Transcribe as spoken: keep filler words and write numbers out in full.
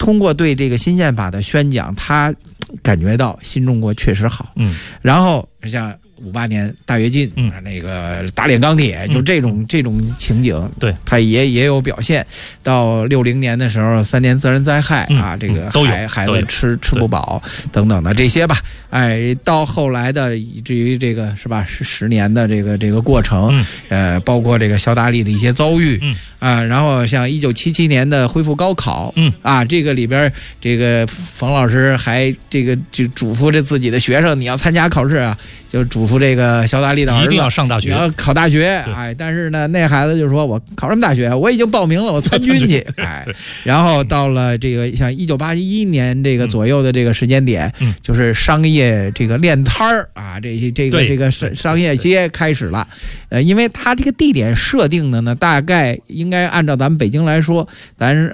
通过对这个新宪法的宣讲，他感觉到新中国确实好。 嗯， 然后像五八年大跃进， 嗯， 那个打脸钢铁，就这种、嗯、这种情景， 对， 他也也有表现。到六零年的时候，三年自然灾害、 嗯、 啊，这个孩孩子吃吃不饱等等的这些吧，哎，到后来的以至于这个是吧，是十年的这个这个过程， 嗯、 呃，包括这个肖达利的一些遭遇， 嗯啊，然后像一九七七年的恢复高考， 嗯啊，这个里边这个冯老师还这个就嘱咐着自己的学生，你要参加考试啊，就嘱咐这个肖达利的儿子一定要上大学， 你要考大学，哎，但是呢，那孩子就说我考什么大学？我已经报名了，我参军去，哎，然后到了这个像一九八一年这个左右的这个时间点， 嗯， 就是商业这个练摊儿啊，这些这个这个商商业街开始了，呃，因为它这个地点设定的呢，大概应该按照咱们北京来说，咱